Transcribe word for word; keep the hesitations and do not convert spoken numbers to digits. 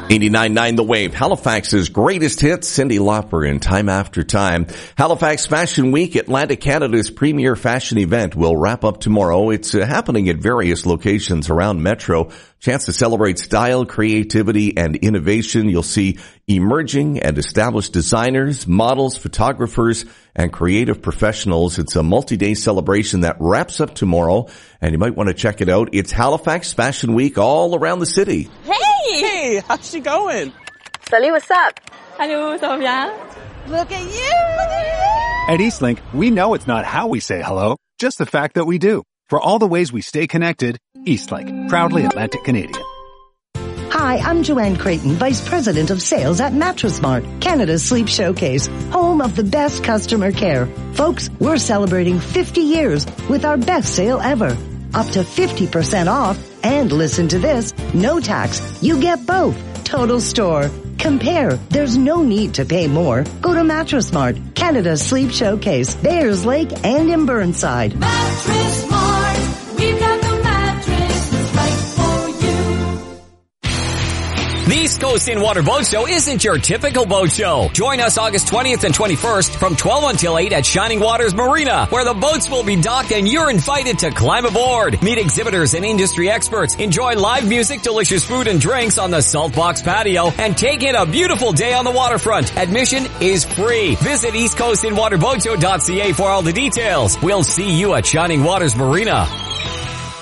eighty-nine point nine The Wave, Halifax's greatest hits, Cyndi Lauper in Time After Time. Halifax Fashion Week, Atlantic Canada's premier fashion event, will wrap up tomorrow. It's uh, happening at various locations around Metro. Chance to celebrate style, creativity, and innovation. You'll see emerging and established designers, models, photographers, and creative professionals. It's a multi-day celebration that wraps up tomorrow, and you might want to check it out. It's Halifax Fashion Week all around the city. Hey! Hey, how's she going? Salut, what's up? Hello, ça va bien? Look at you! At Eastlink, we know it's not how we say hello, just the fact that we do. For all the ways we stay connected, Eastlink, proudly Atlantic Canadian. Hi, I'm Joanne Creighton, Vice President of Sales at Mattress Mart, Canada's sleep showcase, home of the best customer care. Folks, we're celebrating fifty years with our best sale ever. Up to fifty percent off, and listen to this, no tax. You get both. Total store. Compare. There's no need to pay more. Go to Mattress Mart, Canada's sleep showcase, Bayers Lake and in Burnside. Mattress Mart, we've got the mattress that's right for you. The East Coast In Water Boat Show isn't your typical boat show. Join us August twentieth and twenty-first from twelve until eight at Shining Waters Marina, where the boats will be docked and you're invited to climb aboard. Meet exhibitors and industry experts, enjoy live music, delicious food and drinks on the Saltbox patio, and take in a beautiful day on the waterfront. Admission is free. Visit east coast in water boat show dot c a for all the details. We'll see you at Shining Waters Marina.